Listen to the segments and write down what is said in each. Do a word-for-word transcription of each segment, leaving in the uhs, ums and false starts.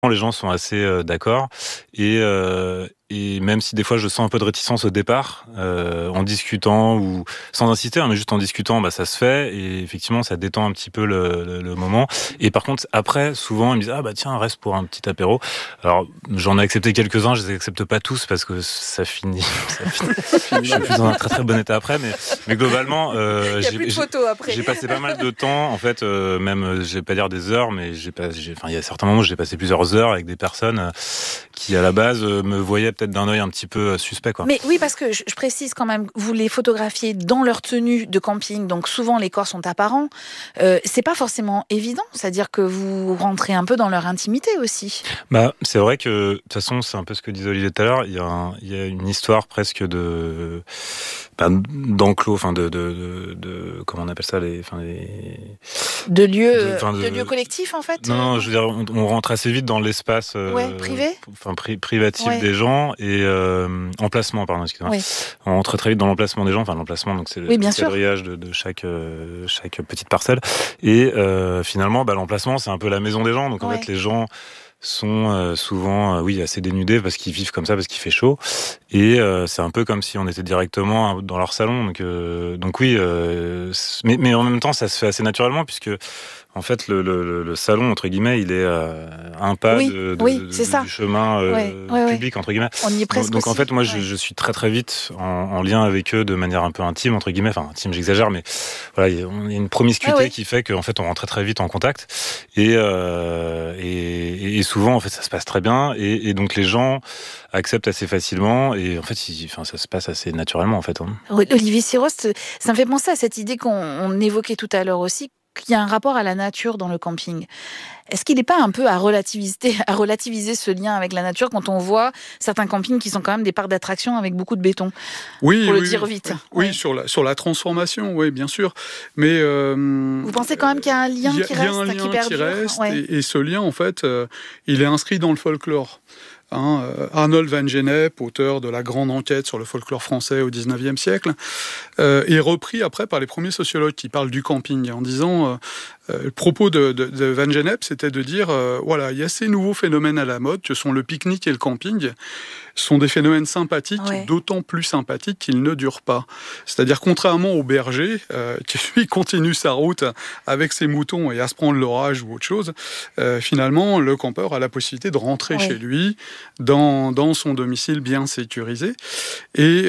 les gens sont assez euh, d'accord et, euh, et même si des fois je sens un peu de réticence au départ, euh, en discutant ou sans insister, hein, mais juste en discutant, bah, ça se fait et effectivement ça détend un petit peu le, le, le moment. Et par contre après, souvent ils me disent ah bah tiens reste pour un petit apéro. Alors j'en ai accepté quelques-uns, je les accepte pas tous parce que ça finit, ça finit. Je suis plus dans un très très bon état après, mais mais globalement euh, Il y a j'ai, plus de j'ai, photos après. j'ai passé pas mal de temps en fait, euh, même je vais pas dire des heures, mais j'ai pas, j'ai, enfin il y a certains moments où j'ai passé plusieurs heures avec des personnes euh, qui à la base euh, me voyaient peut-être d'un œil un petit peu euh, suspect quoi. Mais oui, parce que je, je précise quand même, vous les photographiez dans leur tenue de camping, donc souvent les corps sont apparents. Euh, c'est pas forcément évident, c'est-à-dire que vous rentrez un peu dans leur intimité aussi. Bah c'est vrai que de toute façon c'est un peu ce que disait Olivier tout à l'heure. Il y a, un, il y a une histoire presque de bah, d'enclos, enfin de, de, de, de comment on appelle ça les, enfin les de lieux, de, de, de lieux collectifs en fait. Non, non, je veux dire, on, on rentre assez vite dans l'espace euh, ouais, privé, enfin pri- privatif ouais. des gens et euh, emplacement, pardon, excusez-moi. Oui. On rentre très vite dans l'emplacement des gens, enfin l'emplacement, donc c'est oui, le quadrillage de, de chaque euh, chaque petite parcelle. Et euh, finalement, bah, l'emplacement, c'est un peu la maison des gens, donc en ouais. fait les gens sont euh, souvent euh, oui assez dénudés parce qu'ils vivent comme ça parce qu'il fait chaud et euh, c'est un peu comme si on était directement dans leur salon donc euh, donc oui euh, mais mais en même temps ça se fait assez naturellement puisque en fait le le, le salon entre guillemets il est euh, un pas oui, de, de, oui, de, c'est de ça. du chemin euh, ouais, ouais, public entre guillemets. On y est presque donc, donc en fait moi ouais. je, je suis très très vite en, en lien avec eux de manière un peu intime entre guillemets enfin intime j'exagère mais voilà il y a une promiscuité ah ouais. qui fait qu'en fait on rentre très très vite en contact et euh, et, et souvent en fait ça se passe très bien et, et donc les gens acceptent assez facilement et en fait il, enfin ça se passe assez naturellement en fait. Hein. Olivier Sirost, ça me fait penser à cette idée qu'on on évoquait tout à l'heure aussi qu'il y a un rapport à la nature dans le camping. Est-ce qu'il n'est pas un peu à relativiser, à relativiser ce lien avec la nature quand on voit certains campings qui sont quand même des parcs d'attractions avec beaucoup de béton? Oui, pour oui, le dire oui, vite. Oui, ouais. sur la sur la transformation, oui, bien sûr. Mais euh, vous pensez quand même qu'il y a un lien a, qui reste, y a un lien qui perdure, qui reste, ouais. et, et ce lien, en fait, euh, il est inscrit dans le folklore. Hein, euh, Arnold van Gennep, auteur de la grande enquête sur le folklore français au dix-neuvième siècle, euh, est repris après par les premiers sociologues qui parlent du camping en disant euh, euh, le propos de, de, de Van Gennep, c'était de dire euh, voilà, il y a ces nouveaux phénomènes à la mode que sont le pique-nique et le camping. Ce sont des phénomènes sympathiques, ouais. d'autant plus sympathiques qu'ils ne durent pas. C'est-à-dire, contrairement au berger, euh, qui lui continue sa route avec ses moutons et à se prendre l'orage ou autre chose, euh, finalement, le campeur a la possibilité de rentrer ouais. chez lui, dans, dans son domicile bien sécurisé. Et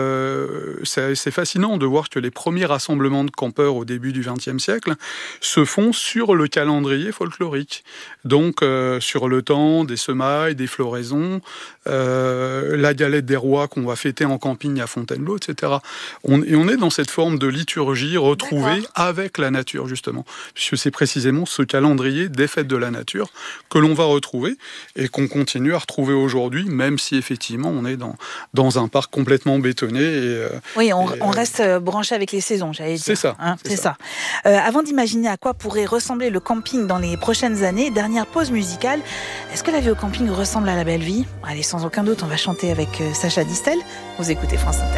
euh, c'est, c'est fascinant de voir que les premiers rassemblements de campeurs au début du vingtième siècle se font sur le calendrier folklorique. Donc, euh, sur le temps des semailles, des floraisons, euh, la galette des rois qu'on va fêter en camping à Fontainebleau, et cetera. On, et on est dans cette forme de liturgie retrouvée D'accord. avec la nature, justement. Puisque c'est précisément ce calendrier des fêtes de la nature que l'on va retrouver et qu'on continue à retrouver aujourd'hui, même si effectivement on est dans, dans un parc complètement bétonné. Et, euh, oui, on, et, on reste branché avec les saisons, j'allais dire. C'est ça. Hein, c'est c'est ça. ça. Euh, avant d'imaginer à quoi pourrait ressembler le camping dans les prochaines années, dernière pause musicale. Est-ce que la vie au camping ressemble à la belle vie ? Allez, sans aucun doute, on va chanter avec Sacha Distel. Vous écoutez France Inter.